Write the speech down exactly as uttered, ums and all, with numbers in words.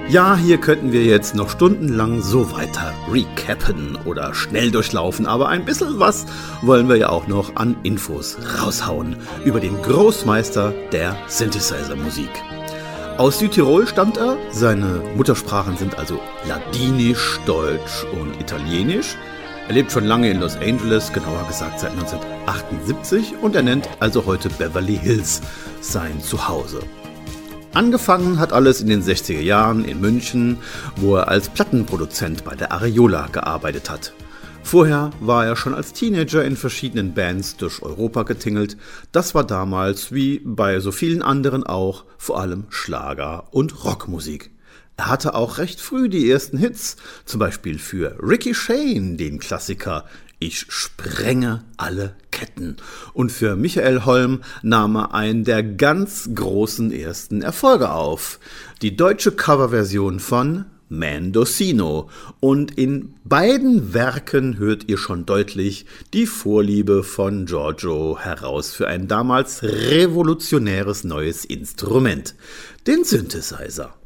Ja, hier könnten wir jetzt noch stundenlang so weiter recappen oder schnell durchlaufen, aber ein bisschen was wollen wir ja auch noch an Infos raushauen über den Großmeister der Synthesizer-Musik. Aus Südtirol stammt er, seine Muttersprachen sind also Ladinisch, Deutsch und Italienisch. Er lebt schon lange in Los Angeles, genauer gesagt seit neunzehnhundertachtundsiebzig, und er nennt also heute Beverly Hills sein Zuhause. Angefangen hat alles in den sechziger Jahren in München, wo er als Plattenproduzent bei der Ariola gearbeitet hat. Vorher war er schon als Teenager in verschiedenen Bands durch Europa getingelt. Das war damals, wie bei so vielen anderen auch, vor allem Schlager- und Rockmusik. Er hatte auch recht früh die ersten Hits, zum Beispiel für Ricky Shane, den Klassiker Ich sprenge alle Ketten. Und für Michael Holm nahm er einen der ganz großen ersten Erfolge auf, die deutsche Coverversion von Mendocino. Und in beiden Werken hört ihr schon deutlich die Vorliebe von Giorgio heraus für ein damals revolutionäres neues Instrument, den Synthesizer.